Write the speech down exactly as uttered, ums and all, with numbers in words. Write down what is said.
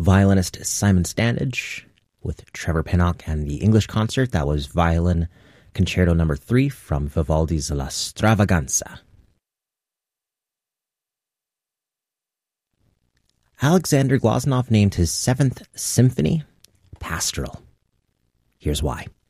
violinist Simon Standage with Trevor Pinnock and the English concert. That was Violin Concerto number three from Vivaldi's La Stravaganza. Alexander Glazunov named his seventh symphony Pastoral. Here's why.